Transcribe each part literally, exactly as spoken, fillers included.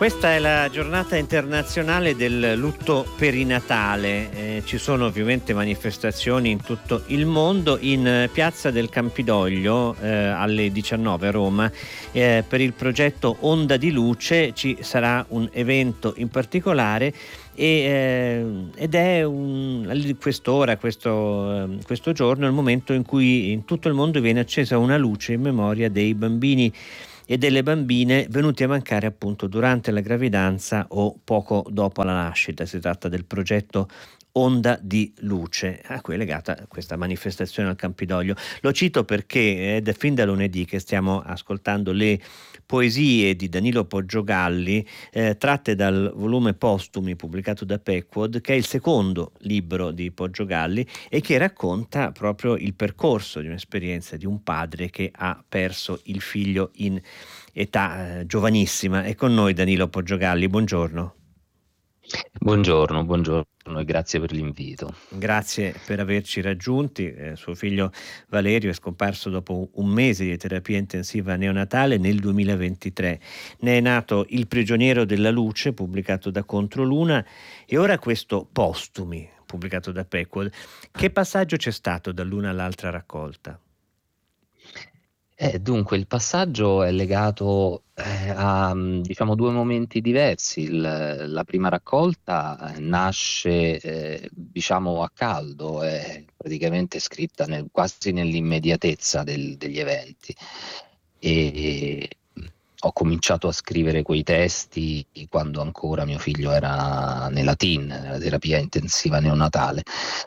Questa è la giornata internazionale del lutto perinatale. Eh, ci sono ovviamente manifestazioni in tutto il mondo. In piazza del Campidoglio eh, alle diciannove a Roma eh, per il progetto Onda di Luce ci sarà un evento in particolare e, eh, ed è un, quest'ora, questo, questo giorno, il momento in cui in tutto il mondo viene accesa una luce in memoria dei bambini e delle bambine venuti a mancare appunto durante la gravidanza o poco dopo la nascita. Si tratta del progetto Onda di Luce, a cui è legata questa manifestazione al Campidoglio. Lo cito perché è da fin da lunedì che stiamo ascoltando le poesie di Danilo Poggiogalli eh, tratte dal volume Postumi pubblicato da Pequod, che è il secondo libro di Poggiogalli e che racconta proprio il percorso di un'esperienza di un padre che ha perso il figlio in età eh, giovanissima. È con noi Danilo Poggiogalli, buongiorno. Buongiorno, buongiorno e grazie per l'invito. Grazie per averci raggiunti. Eh, suo figlio Valerio è scomparso dopo un mese di terapia intensiva neonatale nel duemilaventitré. Ne è nato Il prigioniero della luce, pubblicato da Controluna, e ora questo Postumi, pubblicato da Pequod. Che passaggio c'è stato dall'una all'altra raccolta? Eh, dunque, il passaggio è legato eh, a diciamo due momenti diversi. Il- la prima raccolta eh, nasce eh, diciamo a caldo, è praticamente scritta nel- quasi nell'immediatezza del- degli eventi. E ho cominciato a scrivere quei testi quando ancora mio figlio era nella T I N, nella terapia intensiva neonatale.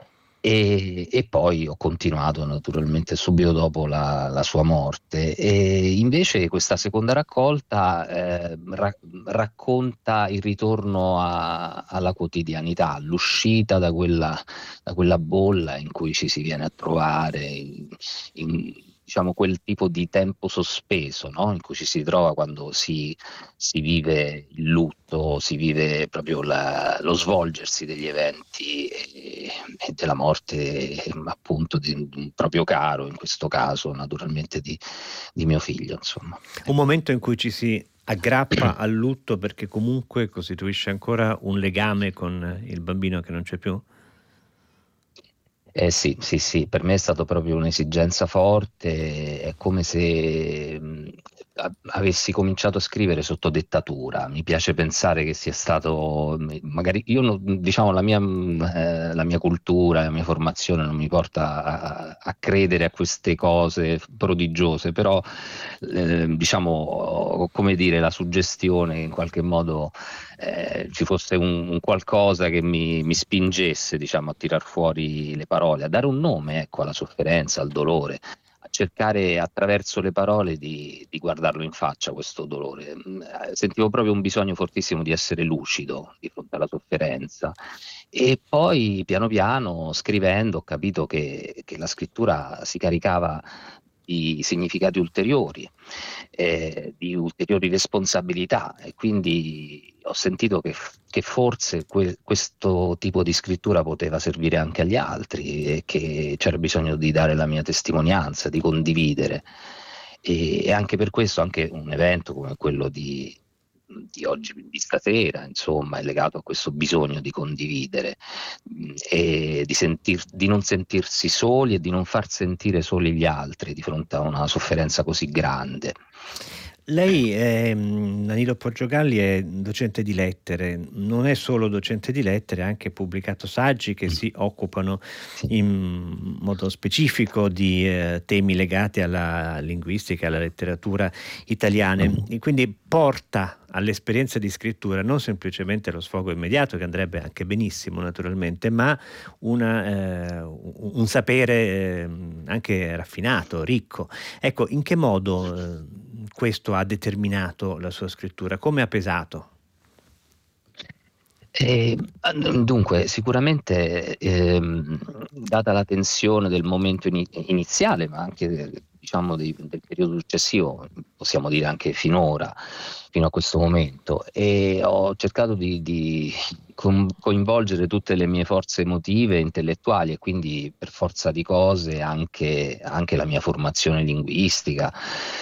E, e poi ho continuato naturalmente subito dopo la, la sua morte. E invece questa seconda raccolta eh, ra- racconta il ritorno a- alla quotidianità, l'uscita da quella, da quella bolla in cui ci si viene a trovare, in, in, diciamo quel tipo di tempo sospeso, no? In cui ci si trova quando si, si vive il lutto, si vive proprio la- lo svolgersi degli eventi e, e della morte appunto di un proprio caro, in questo caso naturalmente di, di mio figlio, insomma. Un momento in cui ci si aggrappa al lutto perché comunque costituisce ancora un legame con il bambino che non c'è più? Eh sì, sì, sì, per me è stato proprio un'esigenza forte, è come se mh, a- avessi cominciato a scrivere sotto dettatura. Mi piace pensare che sia stato, mh, magari io, non- diciamo, la mia, mh, eh, la mia cultura, la mia formazione non mi porta a, a credere a queste cose prodigiose, però, eh, diciamo, come dire, la suggestione in qualche modo eh, ci fosse un, un qualcosa che mi, mi spingesse, diciamo, a tirar fuori le parole, a dare un nome, ecco, alla sofferenza, al dolore, a cercare attraverso le parole di, di guardarlo in faccia questo dolore. Mm, eh, Sentivo proprio un bisogno fortissimo di essere lucido di fronte alla sofferenza. E poi piano piano, scrivendo, ho capito che, che la scrittura si caricava di significati ulteriori, eh, di ulteriori responsabilità, e quindi ho sentito che, che forse que- questo tipo di scrittura poteva servire anche agli altri e che c'era bisogno di dare la mia testimonianza, di condividere. E, e anche per questo anche un evento come quello di, di oggi, di stasera, insomma, è legato a questo bisogno di condividere mh, e di, sentir, di non sentirsi soli e di non far sentire soli gli altri di fronte a una sofferenza così grande. Lei, è, mh, Danilo Poggiogalli, è docente di lettere, non è solo docente di lettere, ha anche pubblicato saggi che si occupano Sì. in modo specifico di eh, temi legati alla linguistica, alla letteratura italiane, e quindi porta all'esperienza di scrittura non semplicemente lo sfogo immediato, che andrebbe anche benissimo naturalmente, ma una, eh, un un sapere eh, anche raffinato, ricco. Ecco, in che modo eh, questo ha determinato la sua scrittura? Come ha pesato? Eh, dunque, sicuramente, ehm, data la tensione del momento ini- iniziale, ma anche diciamo dei- del periodo successivo, possiamo dire anche finora, fino a questo momento, e ho cercato di, di con- coinvolgere tutte le mie forze emotive e intellettuali, e quindi per forza di cose anche, anche la mia formazione linguistica.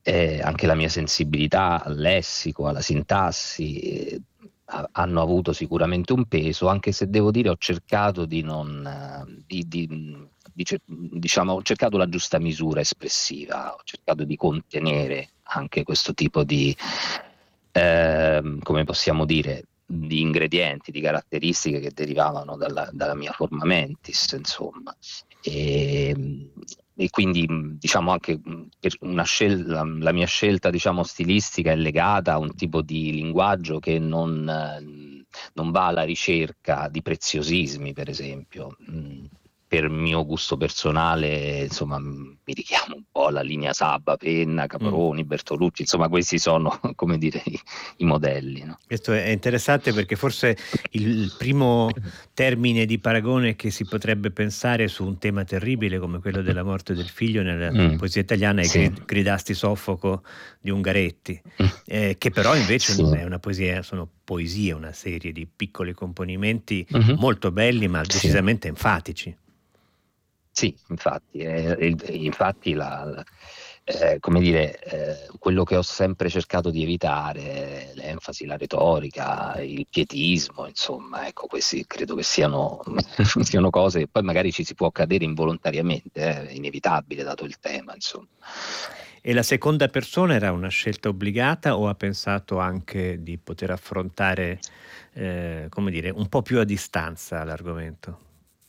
eh, anche la mia sensibilità al lessico, alla sintassi, eh, ha- hanno avuto sicuramente un peso, anche se devo dire ho cercato di non, eh, di, di- di cer- diciamo, ho cercato la giusta misura espressiva, ho cercato di contenere anche questo tipo di, ehm, come possiamo dire, di ingredienti, di caratteristiche che derivavano dalla, dalla mia forma mentis, insomma. E, e quindi mh, diciamo anche mh, per una scelta, la mia scelta diciamo stilistica è legata a un tipo di linguaggio che non, eh, non va alla ricerca di preziosismi, per esempio. Mh, per mio gusto personale, insomma, mh, mi richiamo un po' alla linea Sabba, Penna, Mm. Caporoni, Bertolucci, insomma, questi sono, come dire, i, i modelli, no? Questo è interessante perché forse il primo termine di paragone che si potrebbe pensare su un tema terribile come quello della morte del figlio nella Mm, poesia italiana è sì. Grid- Gridasti Soffoco di Ungaretti, Mm, eh, che però invece sì. è una poesia, sono poesie, una serie di piccoli componimenti Mhm. molto belli ma Sì. decisamente enfatici. Sì, infatti, eh, il- infatti la, la- eh, come dire, eh, quello che ho sempre cercato di evitare, l'enfasi, la retorica, il pietismo, insomma, ecco, questi credo che siano, siano cose che poi magari ci si può cadere involontariamente, eh, è inevitabile dato il tema, insomma. E la seconda persona era una scelta obbligata o ha pensato anche di poter affrontare, eh, come dire, un po' più a distanza l'argomento?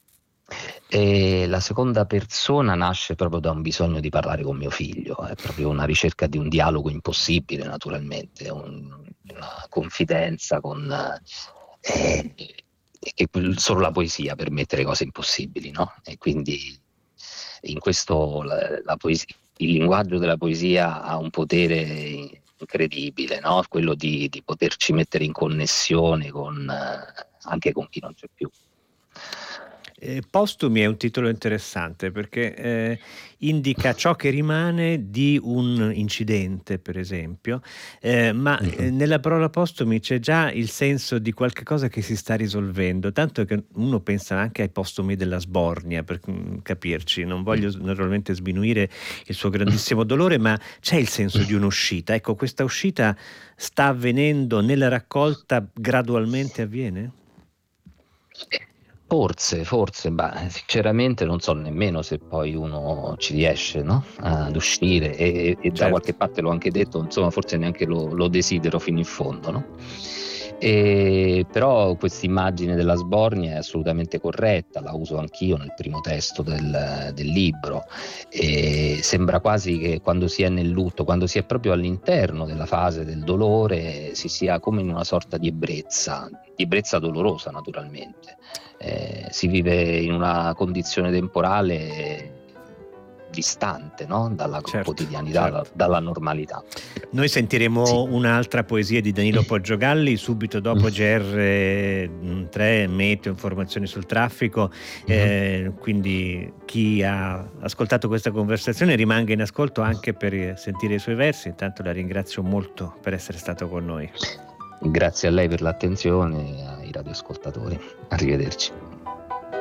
E la seconda persona nasce proprio da un bisogno di parlare con mio figlio, è proprio una ricerca di un dialogo impossibile, naturalmente, un- una confidenza con, eh, che solo la poesia permette le cose impossibili, no? E quindi in questo la, la poesia, il linguaggio della poesia ha un potere incredibile, no? Quello di, di poterci mettere in connessione con, eh, anche con chi non c'è più. Eh, Postumi è un titolo interessante perché eh, indica ciò che rimane di un incidente, per esempio, eh, ma eh, Mhm. nella parola postumi c'è già il senso di qualche cosa che si sta risolvendo, tanto che uno pensa anche ai postumi della Sbornia, per mm, capirci. Non voglio s- naturalmente sminuire il suo grandissimo dolore, ma c'è il senso di un'uscita. Ecco, questa uscita sta avvenendo nella raccolta, gradualmente avviene? Forse, forse, ma sinceramente non so nemmeno se poi uno ci riesce, no? Ad uscire e, e da Certo. qualche parte l'ho anche detto, insomma, forse neanche lo, lo desidero fino in fondo, no? E, però questa immagine della Sbornia è assolutamente corretta, la uso anch'io nel primo testo del, del libro. E sembra quasi che quando si è nel lutto, quando si è proprio all'interno della fase del dolore, si sia come in una sorta di ebbrezza, di ebbrezza dolorosa naturalmente. Eh, si vive in una condizione temporale distante, no? Dalla Certo, quotidianità, da- certo. dalla normalità. Noi Sì. sentiremo un'altra poesia di Danilo Poggiogalli subito dopo G R tre, Meteo, informazioni sul traffico, Mhm. eh, quindi chi ha ascoltato questa conversazione rimanga in ascolto anche per sentire i suoi versi. Intanto la ringrazio molto per essere stato con noi. Grazie a lei per l'attenzione e ai radioascoltatori. Arrivederci.